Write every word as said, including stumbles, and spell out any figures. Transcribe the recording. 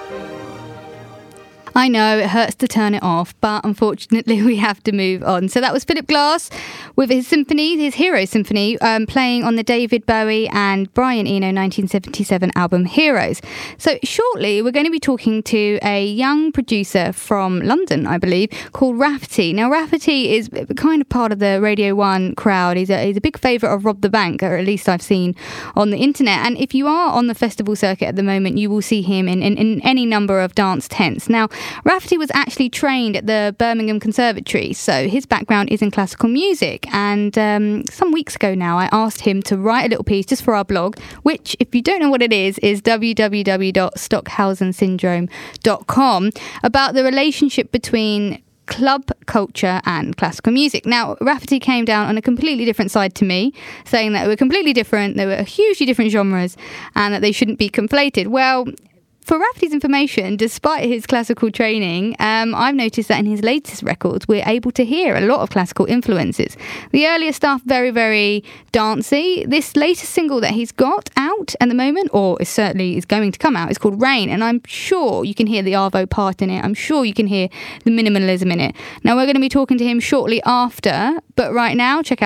I know, it hurts to turn it off, but unfortunately we have to move on. So that was Philip Glass with his symphony, his Hero Symphony, um, playing on the David Bowie and Brian Eno nineteen seventy-seven album Heroes. So shortly we're going to be talking to a young producer from London, I believe, called Rafferty. Now Rafferty is kind of part of the Radio one crowd. He's a, he's a big favourite of Rob the Bank, or at least I've seen on the internet. And if you are on the festival circuit at the moment, you will see him in, in, in any number of dance tents. Now, Rafferty was actually trained at the Birmingham Conservatory, so his background is in classical music. And um, some weeks ago now, I asked him to write a little piece just for our blog, which, if you don't know what it is, is w w w dot stockhausen syndrome dot com, about the relationship between club culture and classical music. Now, Rafferty came down on a completely different side to me, saying that they were completely different, they were hugely different genres, and that they shouldn't be conflated. Well, for Rafferty's information, despite his classical training, um, I've noticed that in his latest records, we're able to hear a lot of classical influences. The earlier stuff, very, very dancey. This latest single that he's got out at the moment, or is certainly is going to come out, is called Rain, and I'm sure you can hear the Arvo part in it. I'm sure you can hear the minimalism in it. Now, we're going to be talking to him shortly after, but right now, check out